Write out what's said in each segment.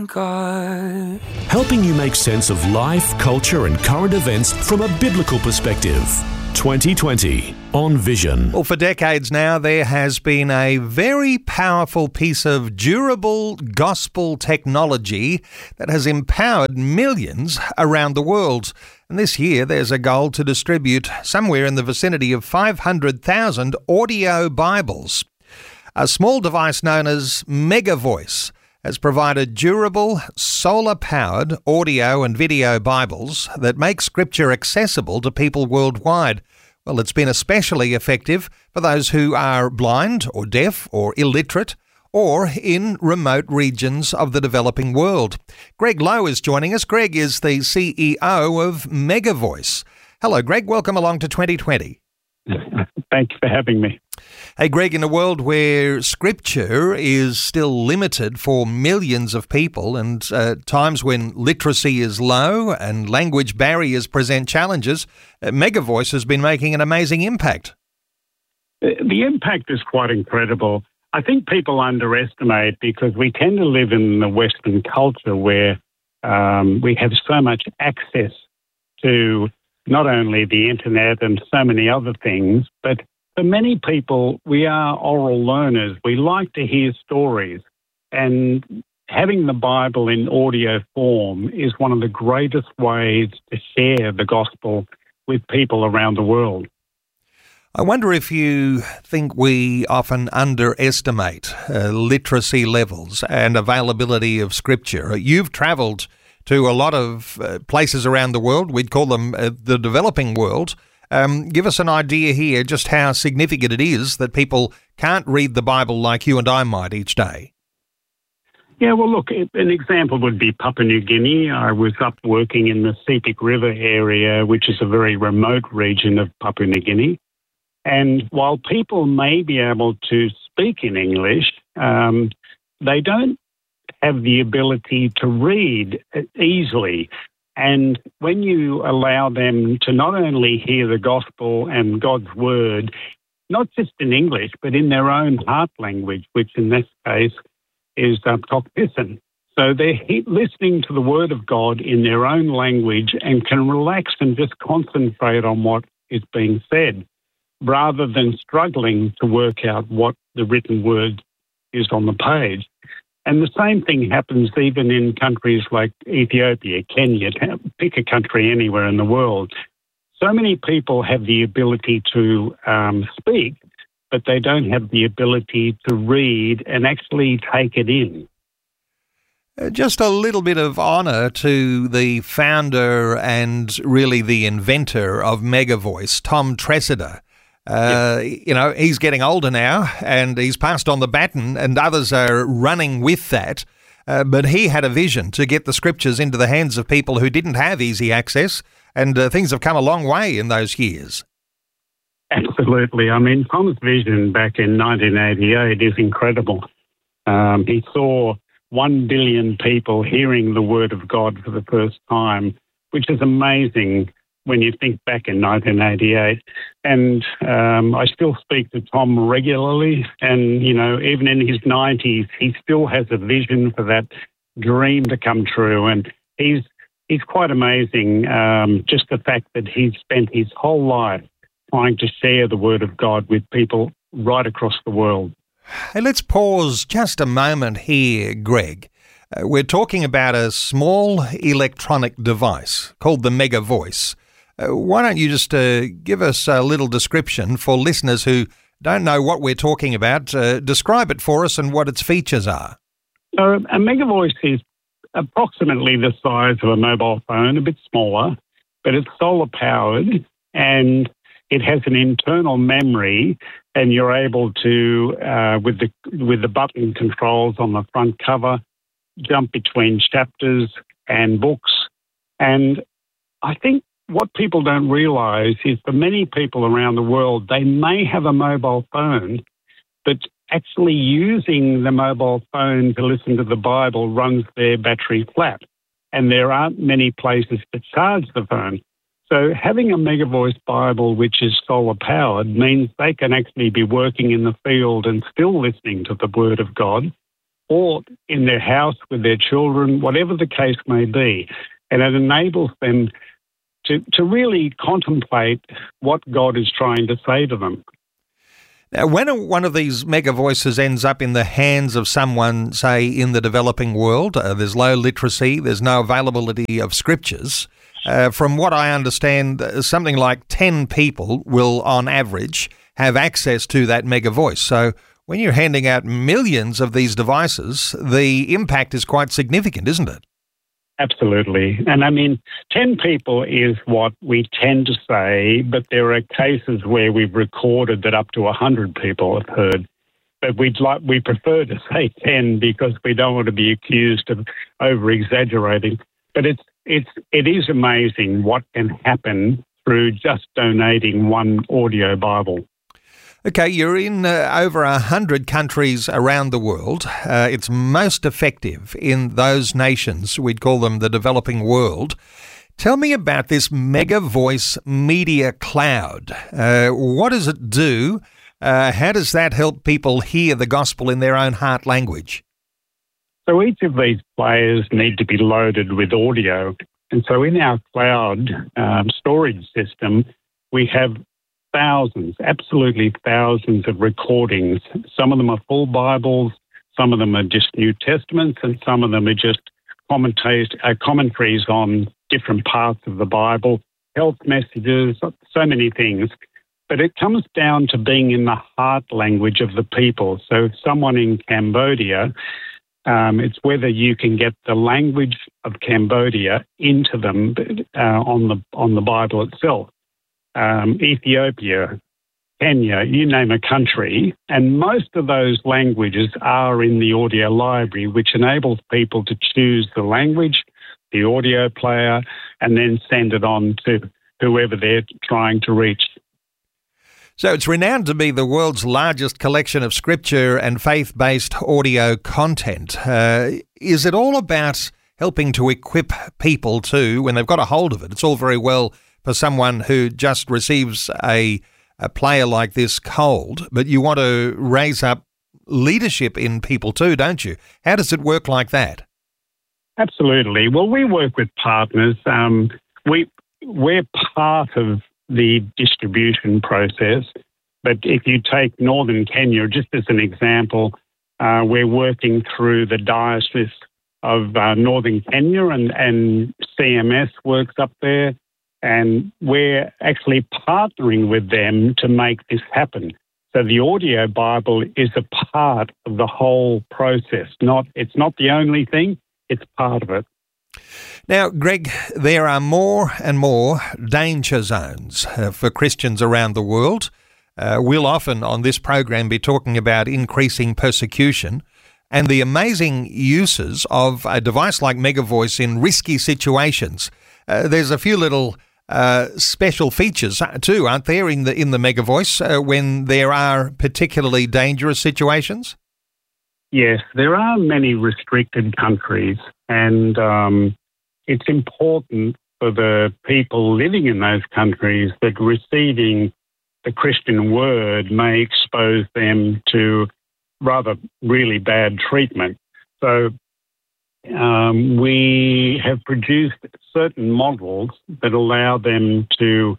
God. Helping you make sense of life, culture and current events from a biblical perspective. 2020 on Vision. Well, for decades now, there has been a very powerful piece of durable gospel technology that has empowered millions around the world. And this year, there's a goal to distribute somewhere in the vicinity of 500,000 audio Bibles. A small device known as MegaVoice has provided durable, solar-powered audio and video Bibles that make Scripture accessible to people worldwide. Well, it's been especially effective for those who are blind or deaf or illiterate or in remote regions of the developing world. Greg Lowe is joining us. Greg is the CEO of MegaVoice. Hello, Greg. Welcome along to 2020. Thank you for having me. Hey, Greg, in a world where Scripture is still limited for millions of people and times when literacy is low and language barriers present challenges, MegaVoice has been making an amazing impact. The impact is quite incredible. I think people underestimate because we tend to live in the Western culture where we have so much access to not only the internet and so many other things, but for many people, we are oral learners. We like to hear stories, and having the Bible in audio form is one of the greatest ways to share the gospel with people around the world. I wonder if you think we often underestimate literacy levels and availability of Scripture. You've travelled to a lot of places around the world. We'd call them the developing world. Give us an idea here just how significant it is that people can't read the Bible like you and I might each day. Yeah, well, look, an example would be Papua New Guinea. I was up working in the Sepik River area, which is a very remote region of Papua New Guinea. And while people may be able to speak in English, they don't have the ability to read easily. And when you allow them to not only hear the gospel and God's word, not just in English, but in their own heart language, which in this case is Tok Pisin. So they're listening to the word of God in their own language and can relax and just concentrate on what is being said, rather than struggling to work out what the written word is on the page. And the same thing happens even in countries like Ethiopia, Kenya, pick a country anywhere in the world. So many people have the ability to speak, but they don't have the ability to read and actually take it in. Just a little bit of honour to the founder and really the inventor of MegaVoice, Tom Tresidder. You know, he's getting older now and he's passed on the baton and others are running with that. But he had a vision to get the Scriptures into the hands of people who didn't have easy access, and things have come a long way in those years. Absolutely. I mean, Tom's vision back in 1988 is incredible. He saw 1 billion people hearing the Word of God for the first time, which is amazing when you think back in 1988. And I still speak to Tom regularly. And, you know, even in his 90s, he still has a vision for that dream to come true. And he's quite amazing, just the fact that he's spent his whole life trying to share the word of God with people right across the world. Hey, let's pause just a moment here, Greg. We're talking about a small electronic device called the MegaVoice. Why don't you just give us a little description for listeners who don't know what we're talking about? Describe it for us and what its features are. So a MegaVoice is approximately the size of a mobile phone, a bit smaller, but it's solar powered and it has an internal memory, and you're able to, with the button controls on the front cover, jump between chapters and books. And I think what people don't realise is for many people around the world, they may have a mobile phone, but actually using the mobile phone to listen to the Bible runs their battery flat, and there aren't many places to charge the phone. So having a MegaVoice Bible, which is solar-powered, means they can actually be working in the field and still listening to the Word of God, or in their house with their children, whatever the case may be. And it enables them to really contemplate what God is trying to say to them. Now, when one of these mega voices ends up in the hands of someone, say, in the developing world, there's low literacy, there's no availability of scriptures. From what I understand, something like 10 people will, on average, have access to that mega voice. So when you're handing out millions of these devices, the impact is quite significant, isn't it? Absolutely. And I mean, 10 people is what we tend to say, but there are cases where we've recorded that up to 100 people have heard. But we prefer to say 10 because we don't want to be accused of over-exaggerating. But it is amazing what can happen through just donating one audio Bible. Okay, you're in over 100 countries around the world. It's most effective in those nations, we'd call them the developing world. Tell me about this Mega Voice Media Cloud. What does it do? How does that help people hear the gospel in their own heart language? So each of these players need to be loaded with audio. And so in our cloud storage system, we have thousands, absolutely thousands of recordings. Some of them are full Bibles, some of them are just New Testaments, and some of them are just commentaries on different parts of the Bible, health messages, so many things. But it comes down to being in the heart language of the people. So someone in Cambodia, it's whether you can get the language of Cambodia into them on the Bible itself. Ethiopia, Kenya, you name a country, and most of those languages are in the audio library, which enables people to choose the language, the audio player, and then send it on to whoever they're trying to reach. So it's renowned to be the world's largest collection of scripture and faith-based audio content. Is it all about helping to equip people too, when they've got a hold of it? It's all very well for someone who just receives a player like this cold, but you want to raise up leadership in people too, don't you? How does it work like that? Absolutely. Well, we work with partners. We're part of the distribution process, but if you take northern Kenya, just as an example, we're working through the Diocese of northern Kenya, and CMS works up there. And we're actually partnering with them to make this happen. So the audio Bible is a part of the whole process. It's not the only thing, it's part of it. Now, Greg, there are more and more danger zones for Christians around the world. We'll often on this program be talking about increasing persecution and the amazing uses of a device like Mega Voice in risky situations. There's a few little special features too, aren't there, in the Mega Voice when there are particularly dangerous situations? Yes, there are many restricted countries, and it's important for the people living in those countries that receiving the Christian word may expose them to rather really bad treatment. So we have produced certain models that allow them to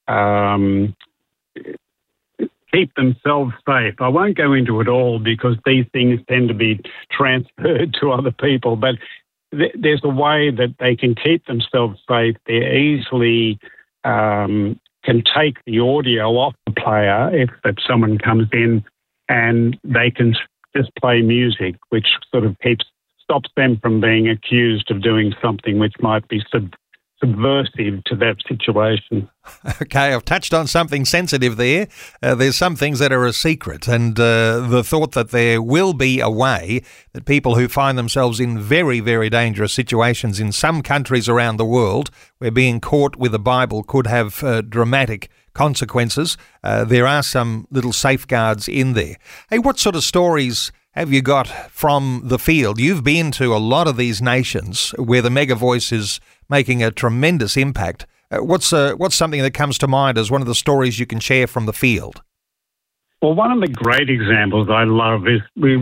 keep themselves safe. I won't go into it all because these things tend to be transferred to other people, but there's a way that they can keep themselves safe. They easily can take the audio off the player if someone comes in, and they can just play music, which sort of stops them from being accused of doing something which might be subversive to that situation. Okay, I've touched on something sensitive there. There's some things that are a secret, and the thought that there will be a way that people who find themselves in very, very dangerous situations in some countries around the world where being caught with a Bible could have dramatic consequences. There are some little safeguards in there. Hey, what sort of stories have you got from the field? You've been to a lot of these nations where the Mega Voice is making a tremendous impact. What's something that comes to mind as one of the stories you can share from the field? Well, one of the great examples I love is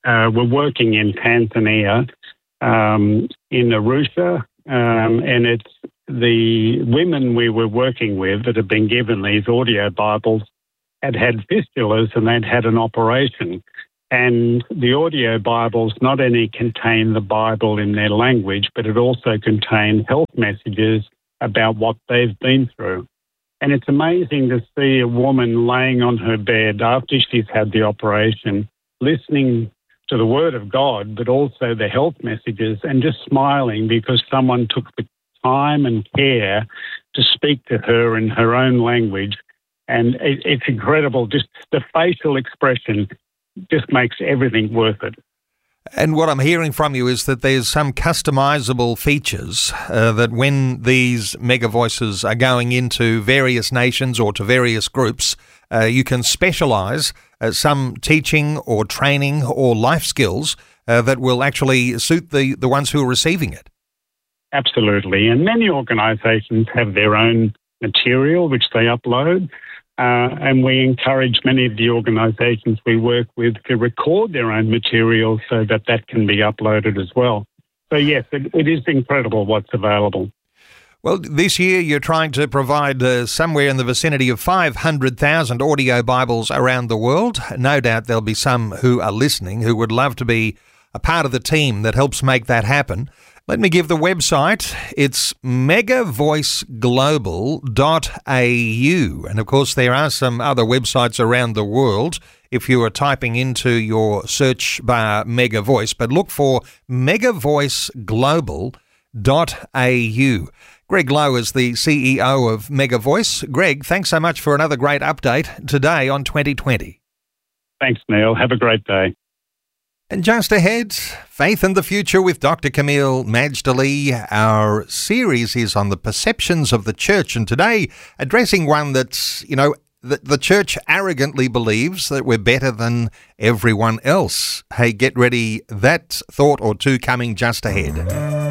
were working in Tanzania, in Arusha, and it's the women we were working with that had been given these audio Bibles had fistulas and they'd had an operation. And the audio Bibles not only contain the Bible in their language, but it also contained health messages about what they've been through. And it's amazing to see a woman laying on her bed after she's had the operation, listening to the Word of God, but also the health messages, and just smiling because someone took the time and care to speak to her in her own language. And it's incredible. Just the facial expression just makes everything worth it. And what I'm hearing from you is that there's some customizable features that when these mega voices are going into various nations or to various groups, you can specialise some teaching or training or life skills that will actually suit the ones who are receiving it. Absolutely. And many organisations have their own material which they upload. And we encourage many of the organisations we work with to record their own material so that can be uploaded as well. So yes, it is incredible what's available. Well, this year you're trying to provide somewhere in the vicinity of 500,000 audio Bibles around the world. No doubt there'll be some who are listening who would love to be a part of the team that helps make that happen. Let me give the website. It's megavoiceglobal.au. And of course, there are some other websites around the world if you are typing into your search bar Mega Voice, but look for megavoiceglobal.au. Greg Lowe is the CEO of Mega Voice. Greg, thanks so much for another great update today on 2020. Thanks, Neil. Have a great day. And just ahead, Faith in the Future with Dr. Camille Majdali. Our series is on the perceptions of the church, and today addressing one that's, the church arrogantly believes that we're better than everyone else. Hey, get ready, that thought or two coming just ahead.